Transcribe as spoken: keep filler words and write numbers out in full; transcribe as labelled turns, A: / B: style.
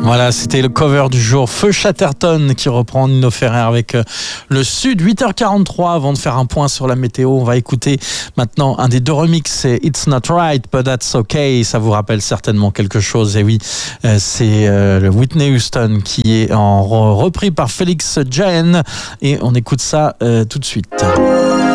A: Voilà, c'était le cover du jour. Feu Chatterton qui reprend Nino Ferrer avec le Sud. huit heures quarante-trois, avant de faire un point sur la météo, on va écouter maintenant un des deux remixes, c'est It's Not Right, But That's Okay. Ça vous rappelle certainement quelque chose. Et oui, c'est le Whitney Houston qui est en repris par Félix Jaehn. Et on écoute ça tout de suite.